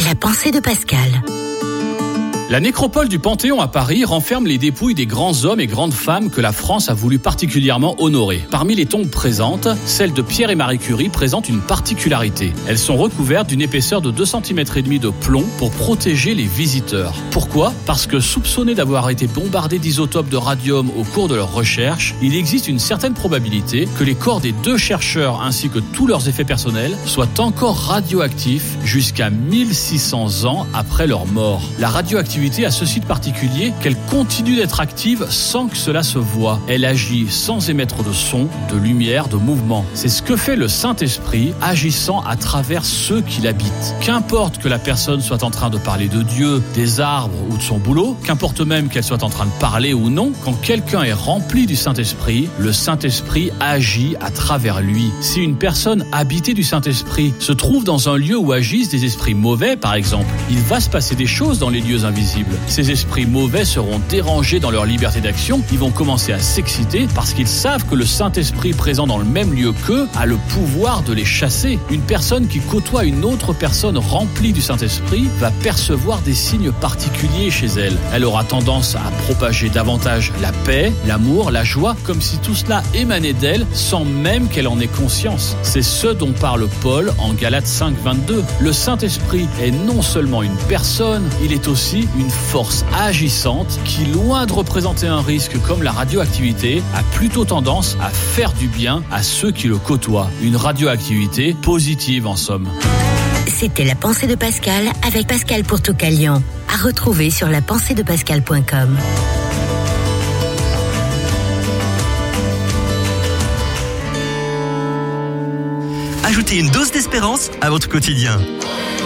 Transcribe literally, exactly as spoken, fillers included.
La pensée de Pascal. La nécropole du Panthéon à Paris renferme les dépouilles des grands hommes et grandes femmes que la France a voulu particulièrement honorer. Parmi les tombes présentes, celle de Pierre et Marie Curie présente une particularité. Elles sont recouvertes d'une épaisseur de deux centimètres et demi de plomb pour protéger les visiteurs. Pourquoi ? Parce que soupçonnés d'avoir été bombardés d'isotopes de radium au cours de leurs recherches, il existe une certaine probabilité que les corps des deux chercheurs ainsi que tous leurs effets personnels soient encore radioactifs jusqu'à mille six cents ans après leur mort. La radioactivité a ce site particulier qu'elle continue d'être active sans que cela se voie. Elle agit sans émettre de son, de lumière, de mouvement. C'est ce que fait le Saint-Esprit, agissant à travers ceux qui l'habitent. Qu'importe que la personne soit en train de parler de Dieu, des arbres ou de son boulot, qu'importe même qu'elle soit en train de parler ou non, quand quelqu'un est rempli du Saint-Esprit, le Saint-Esprit agit à travers lui. Si une personne habitée du Saint-Esprit se trouve dans un lieu où agissent des esprits mauvais, par exemple, il va se passer des choses dans les lieux invisibles. Ces esprits mauvais seront dérangés dans leur liberté d'action, ils vont commencer à s'exciter parce qu'ils savent que le Saint-Esprit présent dans le même lieu qu'eux a le pouvoir de les chasser. Une personne qui côtoie une autre personne remplie du Saint-Esprit va percevoir des signes particuliers chez elle. Elle aura tendance à propager davantage la paix, l'amour, la joie, comme si tout cela émanait d'elle sans même qu'elle en ait conscience. C'est ce dont parle Paul en Galates cinq vingt-deux. Le Saint-Esprit est non seulement une personne, il est aussi une force agissante qui, loin de représenter un risque comme la radioactivité, a plutôt tendance à faire du bien à ceux qui le côtoient. Une radioactivité positive en somme. C'était la pensée de Pascal avec Pascal pour Toucalion. À retrouver sur la pensée de pascal point com. Ajoutez une dose d'espérance à votre quotidien.